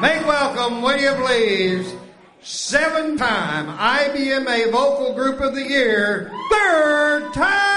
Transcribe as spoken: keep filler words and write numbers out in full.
Make welcome, will you please, seven-time I B M A Vocal Group of the Year, Third Time!